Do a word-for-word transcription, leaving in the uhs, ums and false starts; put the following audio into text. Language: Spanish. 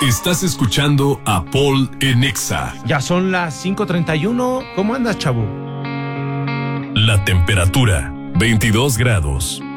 Estás escuchando a Paul en Exa. Ya son las cinco treinta y uno. ¿Cómo andas, chavo? La temperatura, veintidós grados.